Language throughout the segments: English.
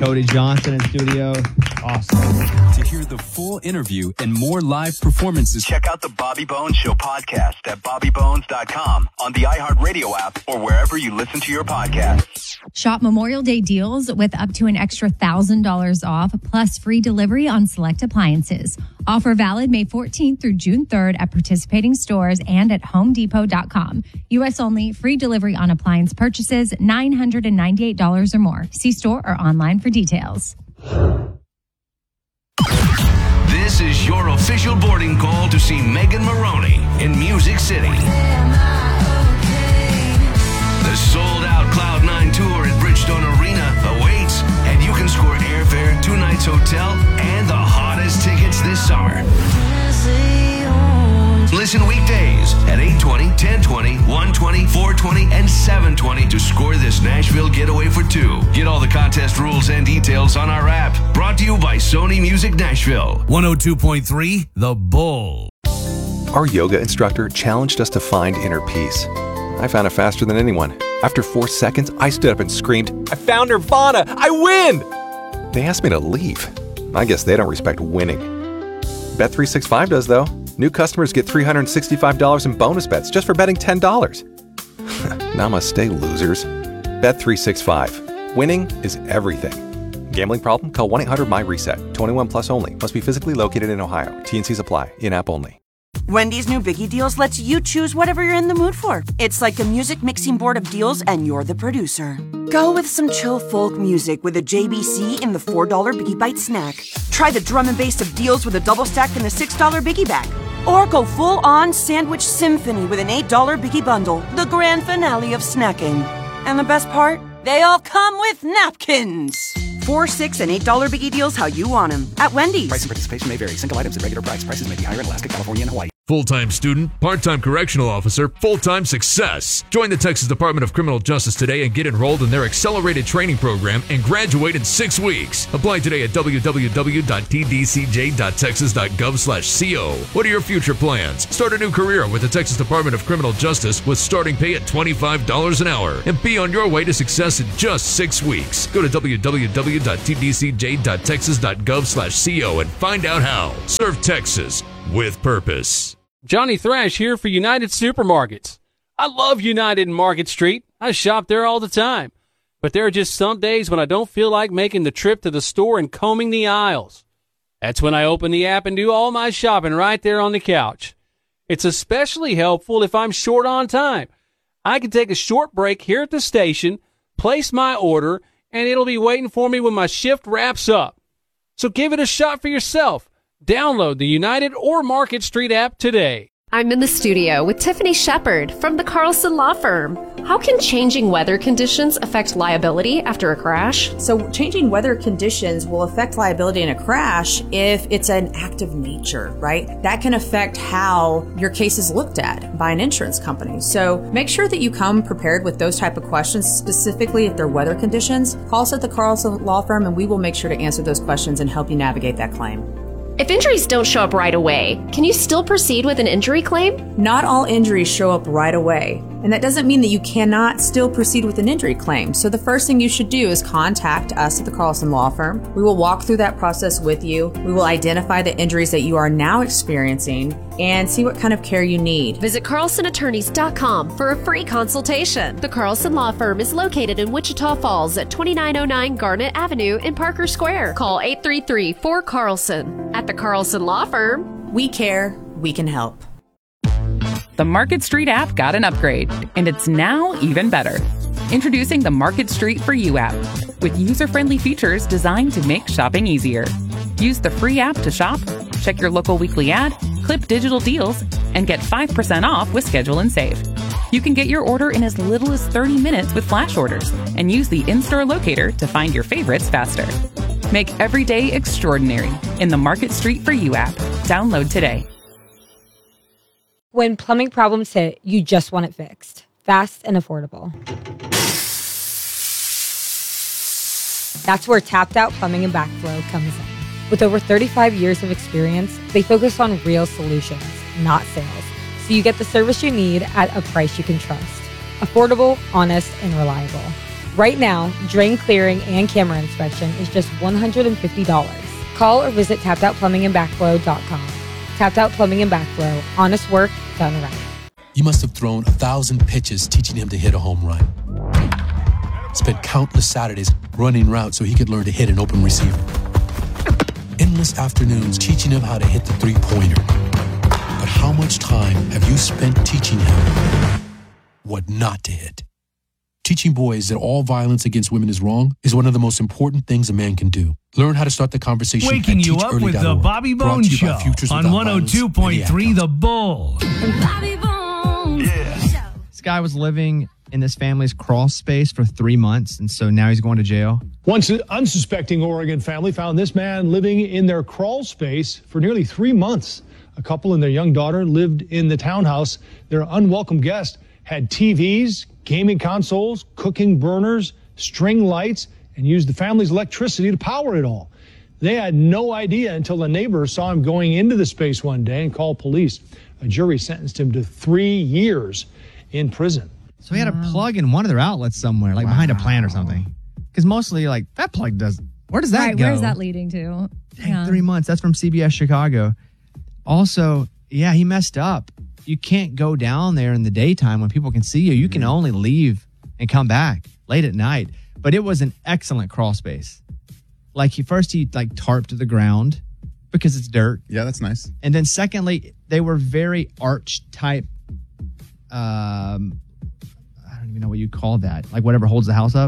Cody Johnson in studio. Awesome. To hear the full interview and more live performances, check out the Bobby Bones Show podcast at bobbybones.com, on the iHeartRadio app, or wherever you listen to your podcasts. Shop Memorial Day deals with up to an extra $1,000 off, plus free delivery on select appliances. Offer valid May 14th through June 3rd at participating stores and at homedepot.com. U.S. only. Free delivery on appliance purchases $998 or more. See store or online for details. This is your official boarding call to see Megan Maroney in Music City. The sold-out Cloud9 tour at Bridgestone Arena awaits, and you can score airfare, 2 nights hotel, and the hottest tickets this summer. Listen weekdays at 8:20, 10:20, 1:20, 4:20, and 7:20 to score this Nashville getaway for 2. Get all the contest rules and details on our app. Brought to you by Sony Music Nashville. 102.3 The Bull. Our yoga instructor challenged us to find inner peace. I found it faster than anyone. After 4 seconds, I stood up and screamed, "I found Nirvana! I win!" They asked me to leave. I guess they don't respect winning. Bet365 does, though. New customers get $365 in bonus bets just for betting $10. Namaste, losers. Bet365. Winning is everything. Gambling problem? Call 1-800-MY-RESET. 21 plus only. Must be physically located in Ohio. T&Cs apply. In-app only. Wendy's new Biggie Deals lets you choose whatever you're in the mood for. It's like a music mixing board of deals, and you're the producer. Go with some chill folk music with a JBC in the $4 Biggie Bite snack. Try the drum and bass of deals with a double stack in the $6 Biggie Bag. Or go full-on sandwich symphony with an $8 Biggie Bundle, the grand finale of snacking. And the best part? They all come with napkins. $4, $6, and $8 Biggie Deals how you want them at Wendy's. Price and participation may vary. Single items at regular price. Prices may be higher in Alaska, California, and Hawaii. Full-time student, part-time correctional officer, full-time success. Join the Texas Department of Criminal Justice today and get enrolled in their accelerated training program and graduate in 6 weeks. Apply today at www.tdcj.texas.gov/co. What are your future plans? Start a new career with the Texas Department of Criminal Justice with starting pay at $25 an hour and be on your way to success in just 6 weeks. Go to www.tdcj.texas.gov/co and find out how. Serve Texas with purpose. Johnny Thrash here for United Supermarkets. I love United in Market Street. I shop there all the time. But there are just some days when I don't feel like making the trip to the store and combing the aisles. That's when I open the app and do all my shopping right there on the couch. It's especially helpful if I'm short on time. I can take a short break here at the station, place my order, and it'll be waiting for me when my shift wraps up. So give it a shot for yourself. Download the United or Market Street app today. I'm in the studio with Tiffany Shepard from the Carlson Law Firm. How can changing weather conditions affect liability after a crash? So changing weather conditions will affect liability in a crash if it's an act of nature, right? That can affect how your case is looked at by an insurance company. So make sure that you come prepared with those type of questions, specifically if they're weather conditions. Call us at the Carlson Law Firm and we will make sure to answer those questions and help you navigate that claim. If injuries don't show up right away, can you still proceed with an injury claim? Not all injuries show up right away. And that doesn't mean that you cannot still proceed with an injury claim. So the first thing you should do is contact us at the Carlson Law Firm. We will walk through that process with you. We will identify the injuries that you are now experiencing and see what kind of care you need. Visit carlsonattorneys.com for a free consultation. The Carlson Law Firm is located in Wichita Falls at 2909 Garnet Avenue in Parker Square. Call 833-4CARLSON. At the Carlson Law Firm, we care, we can help. The Market Street app got an upgrade, and it's now even better. Introducing the Market Street For You app, with user-friendly features designed to make shopping easier. Use the free app to shop, check your local weekly ad, clip digital deals, and get 5% off with Schedule and Save. You can get your order in as little as 30 minutes with flash orders, and use the in-store locator to find your favorites faster. Make every day extraordinary in the Market Street For You app. Download today. When plumbing problems hit, you just want it fixed. Fast and affordable. That's where Tapped Out Plumbing and Backflow comes in. With over 35 years of experience, they focus on real solutions, not sales. So you get the service you need at a price you can trust. Affordable, honest, and reliable. Right now, drain clearing and camera inspection is just $150. Call or visit tappedoutplumbingandbackflow.com. Tapped Out Plumbing and Backflow. Honest work done right. You must have thrown 1,000 pitches teaching him to hit a home run. Spent countless Saturdays running routes so he could learn to hit an open receiver. Endless afternoons teaching him how to hit the three-pointer. But how much time have you spent teaching him what not to hit? Teaching boys that all violence against women is wrong is one of the most important things a man can do. Learn how to start the conversation. Waking you up with the Bobby Bones Show on 102.3 The Bull. Bobby Bones. Yeah. This guy was living in this family's crawl space for 3 months, and so now he's going to jail. Once an unsuspecting Oregon family found this man living in their crawl space for nearly 3 months. A couple and their young daughter lived in the townhouse. Their unwelcome guest had TVs, gaming consoles, cooking burners, string lights, and used the family's electricity to power it all. They had no idea until a neighbor saw him going into the space one day and called police. A jury sentenced him to 3 years in prison. So he had a plug in one of their outlets somewhere, like behind a plant or something. Because mostly, like, that plug does. Where does that go? Where's that leading to? Dang, 3 months. That's from CBS Chicago. Also, yeah, he messed up. You can't go down there in the daytime when people can see you. You can only leave and come back late at night. But it was an excellent crawl space. Like, he tarped the ground because it's dirt. Yeah, that's nice. And then secondly, they were very arch type. I don't even know what you call that. Like whatever holds the house up.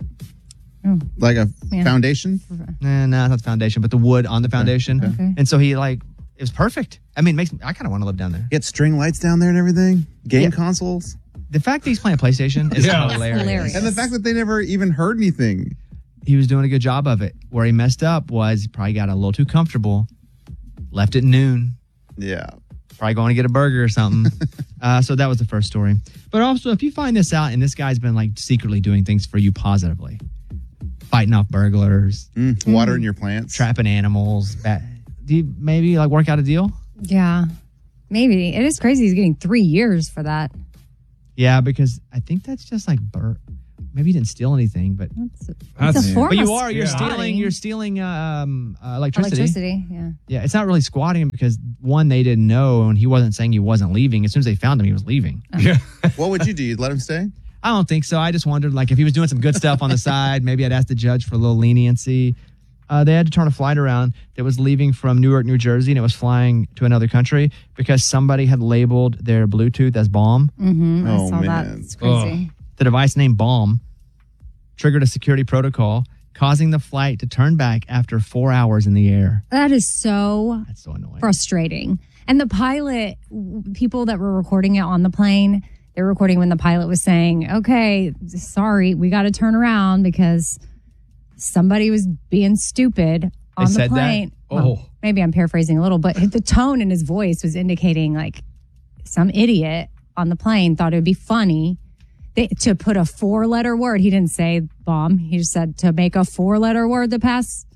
Like a foundation? No, not the foundation, but the wood on the foundation. Okay. And so it was perfect. I mean, I kind of want to live down there. Get string lights down there and everything? Game consoles? The fact that he's playing PlayStation is hilarious. And the fact that they never even heard anything. He was doing a good job of it. Where he messed up was he probably got a little too comfortable, left at noon. Yeah. Probably going to get a burger or something. So that was the first story. But also, if you find this out and this guy's been like secretly doing things for you positively, fighting off burglars, watering your plants, trapping animals, do you maybe like work out a deal? Yeah, maybe. It is crazy he's getting 3 years for that. Yeah, because I think that's just like maybe he didn't steal anything, but that's a form. But of you're stealing electricity. Electricity, yeah. Yeah, it's not really squatting him because one, they didn't know, and he wasn't saying he wasn't leaving. As soon as they found him, he was leaving. Yeah. What would you do? You'd let him stay? I don't think so. I just wondered, like, if he was doing some good stuff on the side, maybe I'd ask the judge for a little leniency. They had to turn a flight around that was leaving from Newark, New Jersey, and it was flying to another country because somebody had labeled their Bluetooth as bomb. Mm-hmm. I saw that. It's crazy. The device named bomb triggered a security protocol, causing the flight to turn back after 4 hours in the air. That's so annoying. Frustrating. And the pilot, people that were recording it on the plane, they were recording when the pilot was saying, okay, sorry, we got to turn around because somebody was being stupid on the plane. Well, maybe I'm paraphrasing a little, but the tone in his voice was indicating like some idiot on the plane thought it would be funny to put a 4-letter word. He didn't say bomb. He just said to make a 4-letter word the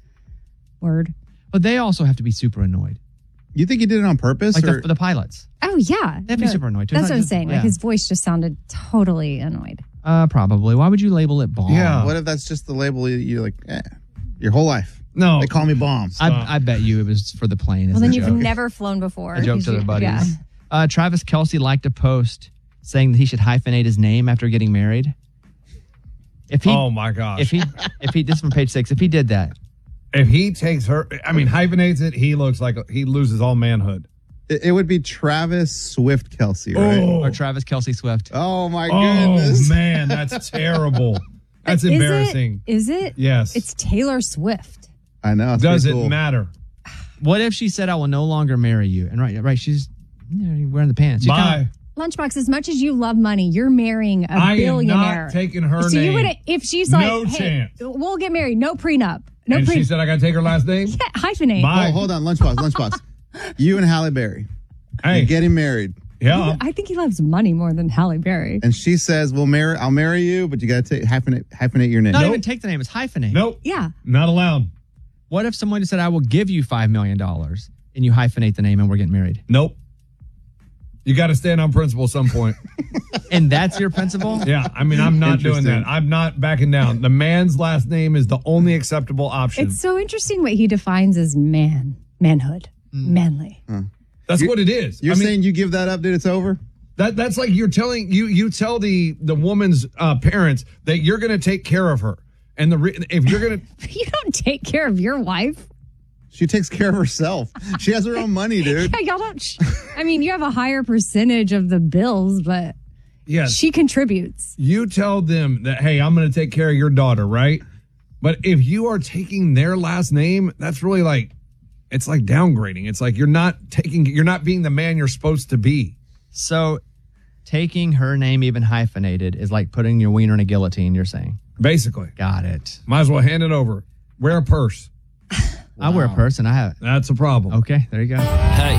password. But they also have to be super annoyed. You think he did it on purpose? Like the pilots. Oh, yeah. They'd be super annoyed too. That's what I'm saying. Like his voice just sounded totally annoyed. Probably. Why would you label it bomb? Yeah. What if that's just the label you like, your whole life? No. They call me bomb. I bet you it was for the plane. Well, then you've never flown before. A joke to their buddies. Yeah. Travis Kelce liked a post saying that he should hyphenate his name after getting married. Oh my gosh. If he this is from page 6, if he did that. If he takes hyphenates it, he looks like he loses all manhood. It would be Travis Swift Kelce, right? Or Travis Kelce Swift. Oh my goodness. Oh man, that's terrible. That's embarrassing. Is it? Yes. It's Taylor Swift. I know. Does it matter? What if she said, I will no longer marry you? And right, she's wearing the pants. Bye. Lunchbox, as much as you love money, you're marrying a billionaire. I am not taking her name. You wouldn't, if she's like, no hey, chance. We'll get married, no prenup. And she said I got to take her last name? Yeah, hyphenate. Bye. Oh, hold on, Lunchbox. You and Halle Berry. Hey. You're getting married. Yeah. I think he loves money more than Halle Berry. And she says, I'll marry you, but you got to hyphenate your name. Not even take the name, it's hyphenate. Nope. Yeah. Not allowed. What if someone said, I will give you $5 million and you hyphenate the name and we're getting married? Nope. You got to stand on principle at some point. And that's your principle? Yeah. I mean, I'm not doing that. I'm not backing down. The man's last name is the only acceptable option. It's so interesting what he defines as manhood, manly. That's what it is. You're saying you give that up, dude, it's over? That's like you're telling you tell the woman's parents that you're going to take care of her, and if you're going to, You don't take care of your wife. She takes care of herself. She has her own money, dude. Yeah, y'all don't. I mean, you have a higher percentage of the bills, but yes, she contributes. You tell them that, hey, I'm going to take care of your daughter, right? But if you are taking their last name, that's really like, it's like downgrading. It's like you're not being the man you're supposed to be. So taking her name even hyphenated is like putting your wiener in a guillotine, you're saying? Basically. Got it. Might as well hand it over. Wear a purse. I wear a purse and I have. That's a problem. Okay, there you go. Hey,